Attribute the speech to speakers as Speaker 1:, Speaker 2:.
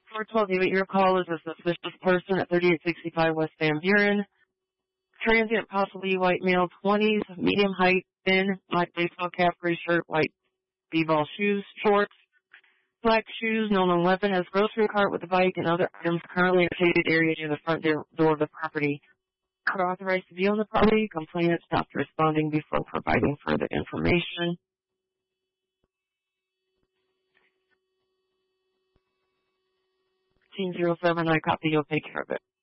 Speaker 1: 412, your call is a suspicious person at 3865 West Van Buren. Transient, possibly white male, 20s, medium height, thin, black baseball cap, gray shirt, white b-ball shoes, shorts, black shoes, no known weapon, has grocery cart with a bike and other items currently in a shaded area near the front door of the property. Are authorized to be on the property. Complainant stopped responding before providing further information. 1507, I copy. You'll take care of it.